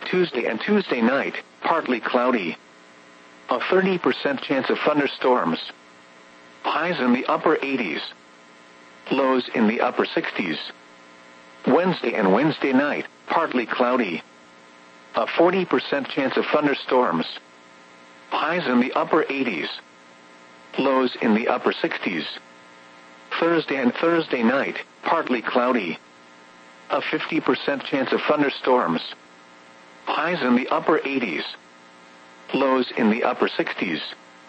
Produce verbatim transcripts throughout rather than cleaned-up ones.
Tuesday and Tuesday night, partly cloudy. A thirty percent chance of thunderstorms. Highs in the upper eighties. Lows in the upper sixties. Wednesday and Wednesday night, partly cloudy. A forty percent chance of thunderstorms. Highs in the upper eighties. Lows in the upper sixties. Thursday and Thursday night, partly cloudy. A fifty percent chance of thunderstorms. Highs in the upper eighties. Lows in the upper sixties.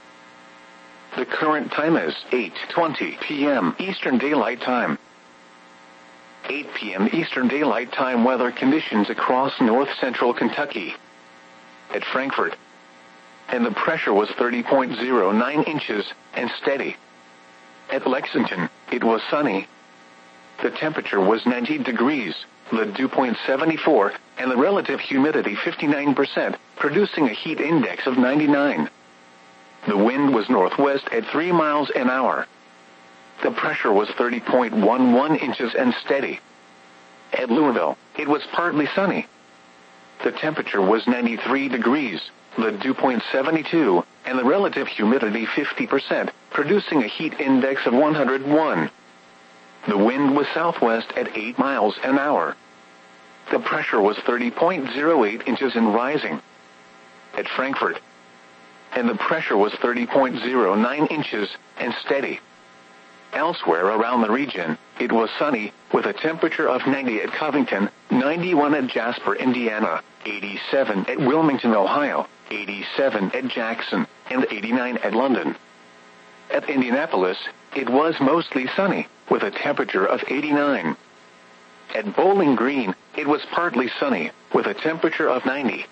The current time is eight twenty p m Eastern Daylight Time. eight p m Eastern Daylight Time weather conditions across north-central Kentucky. At Frankfort. And the pressure was thirty point zero nine inches, and steady. At Lexington, it was sunny. The temperature was ninety degrees, the dew point seventy-four, and the relative humidity fifty-nine percent, producing a heat index of ninety-nine. The wind was northwest at three miles an hour. The pressure was thirty point one one inches and steady. At Louisville, it was partly sunny. The temperature was ninety-three degrees, the dew point seventy-two, and the relative humidity fifty percent, producing a heat index of one hundred one. The wind was southwest at eight miles an hour. The pressure was thirty point zero eight inches and rising. At Frankfort. And the pressure was thirty point zero nine inches, and steady. Elsewhere around the region, it was sunny, with a temperature of ninety at Covington, ninety-one at Jasper, Indiana, eighty-seven at Wilmington, Ohio, eighty-seven at Jackson, and eighty-nine at London. At Indianapolis, it was mostly sunny, with a temperature of eighty-nine. At Bowling Green, it was partly sunny, with a temperature of ninety.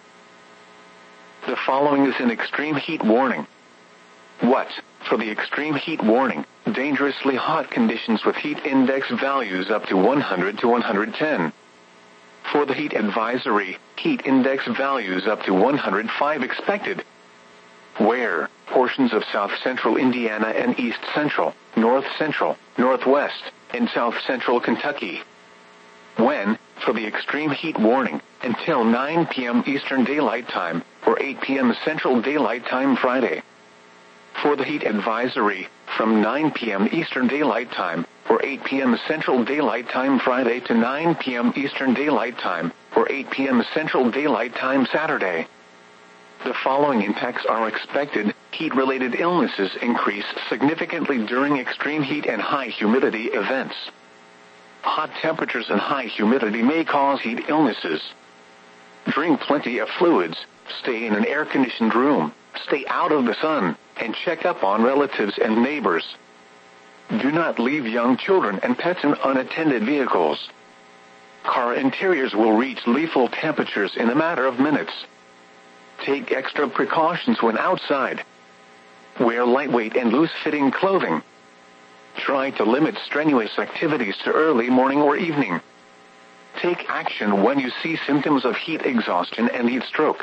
The following is an extreme heat warning. What? For the extreme heat warning, dangerously hot conditions with heat index values up to one hundred to one hundred ten. For the heat advisory, heat index values up to one hundred five expected. Where? Portions of south-central Indiana and east-central, north-central, northwest, and south-central Kentucky. When? For the extreme heat warning, until nine p m Eastern Daylight Time, or eight p m Central Daylight Time Friday. For the heat advisory, from nine p m Eastern Daylight Time, or eight p m Central Daylight Time Friday to nine p m Eastern Daylight Time, or eight p m Central Daylight Time Saturday. The following impacts are expected. Heat-related illnesses increase significantly during extreme heat and high humidity events. Hot temperatures and high humidity may cause heat illnesses. Drink plenty of fluids, stay in an air-conditioned room, stay out of the sun, and check up on relatives and neighbors. Do not leave young children and pets in unattended vehicles. Car interiors will reach lethal temperatures in a matter of minutes. Take extra precautions when outside. Wear lightweight and loose-fitting clothing. Try to limit strenuous activities to early morning or evening. Take action when you see symptoms of heat exhaustion and heat stroke.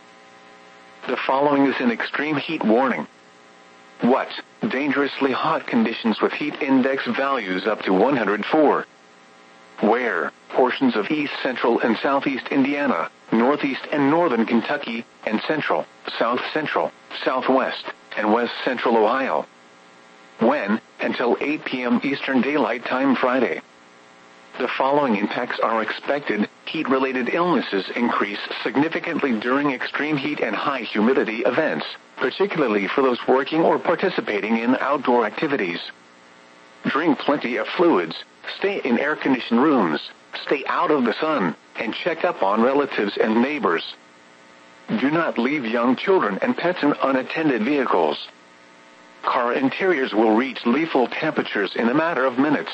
The following is an extreme heat warning. What? Dangerously hot conditions with heat index values up to one hundred four. Where? Portions of east central and southeast Indiana, northeast and northern Kentucky, and central, south central, southwest, and west central Ohio. When? Until eight p m Eastern Daylight Time Friday. The following impacts are expected. Heat-related illnesses increase significantly during extreme heat and high humidity events, particularly for those working or participating in outdoor activities. Drink plenty of fluids, stay in air-conditioned rooms, stay out of the sun, and check up on relatives and neighbors. Do not leave young children and pets in unattended vehicles. Car interiors will reach lethal temperatures in a matter of minutes.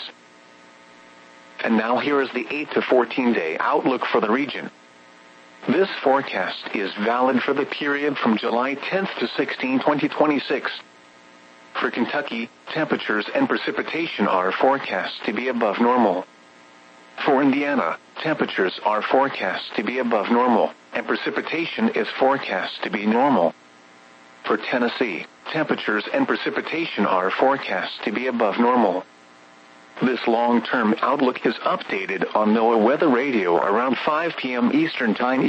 And now here is the eight to fourteen day outlook for the region. This forecast is valid for the period from July tenth to sixteenth, twenty twenty-six. For Kentucky, temperatures and precipitation are forecast to be above normal. For Indiana, temperatures are forecast to be above normal, and precipitation is forecast to be normal. For Tennessee, temperatures and precipitation are forecast to be above normal. This long-term outlook is updated on NOAA Weather Radio around five p m Eastern Time.